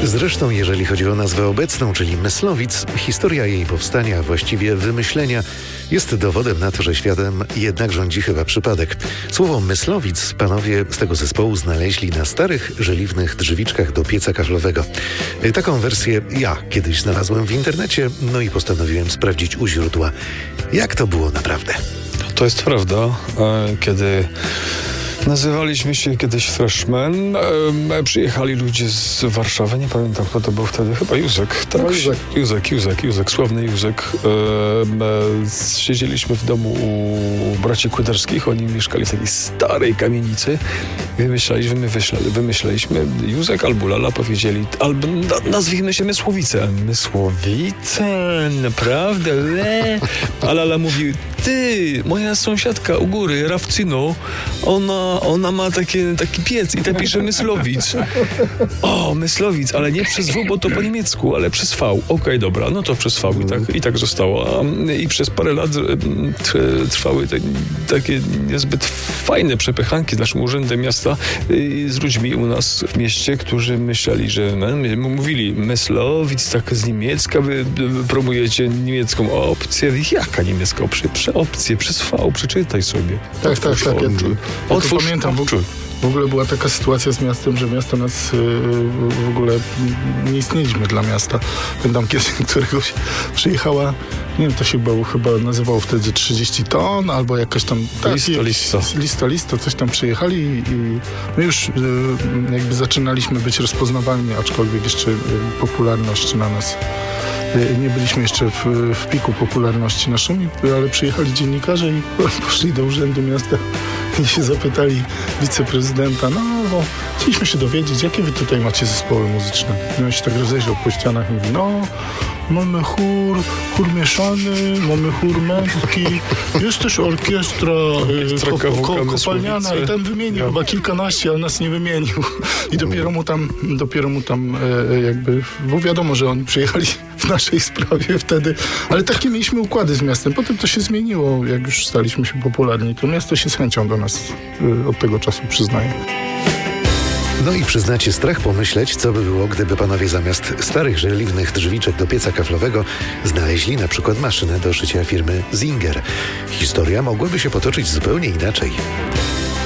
Zresztą, jeżeli chodzi o nazwę obecną, czyli Myslowic, historia jej powstania, a właściwie wymyślenia, jest dowodem na to, że światem jednak rządzi chyba przypadek. Słowo Myslowic panowie z tego zespołu znaleźli na starych, żeliwnych drzwiczkach do pieca kaflowego. Taką wersję ja kiedyś znalazłem w internecie, no i postanowiłem sprawdzić u źródła, jak to było naprawdę. To jest prawda, kiedy nazywaliśmy się kiedyś Freshmen, przyjechali ludzie z Warszawy, nie pamiętam kto to był wtedy, chyba Józek, tak? Józek, sławny Józek. Siedzieliśmy w domu u braci Kłyderskich, oni mieszkali w takiej starej kamienicy. Wymyślaliśmy, Józek albo Lala powiedzieli, albo nazwijmy się Mysłowice. Mysłowice, naprawdę? A Lala mówi, ty, moja sąsiadka u góry, Rawcyno, ona ma taki piec i ta pisze Myslowic. O, Myslowic, ale nie przez W, bo to po niemiecku, ale przez V. Okej, dobra, no to przez V i tak zostało. I przez parę lat trwały takie niezbyt fajne przepychanki z naszym urzędem miasta z ludźmi u nas w mieście, którzy myśleli, że mówili Myslowic, tak z niemiecka, wy promujecie niemiecką opcję. Jaka niemiecka opcję? Przez V, przeczytaj sobie. Tak. Ja pamiętam, w ogóle była taka sytuacja z miastem, że miasto nas w ogóle nie istnieliśmy dla miasta. Pamiętam kiedyś któregoś przyjechała, nie wiem, to się chyba nazywało wtedy 30 ton, albo jakaś tam... Lista, coś tam przyjechali i my już jakby zaczynaliśmy być rozpoznawalni, aczkolwiek jeszcze popularność na nas... Nie byliśmy jeszcze w piku popularności naszym, ale przyjechali dziennikarze i poszli do Urzędu Miasta i się zapytali wiceprezydenta, bo chcieliśmy się dowiedzieć, jakie wy tutaj macie zespoły muzyczne. No i się tak rozejrzał po ścianach i mówi, mamy chór mieszany, mamy chór męski, jest też orkiestra kopalniana i tam wymienił chyba kilkanaście, ale nas nie wymienił. I dopiero mu tam jakby, bo wiadomo, że oni przyjechali w naszej sprawie wtedy, ale takie mieliśmy układy z miastem. Potem to się zmieniło, jak już staliśmy się popularni. To miasto się z chęcią do nas od tego czasu przyznaje. No i przyznacie strach pomyśleć, co by było, gdyby panowie zamiast starych, żeliwnych drzwiczek do pieca kaflowego znaleźli na przykład maszynę do szycia firmy Singer. Historia mogłaby się potoczyć zupełnie inaczej.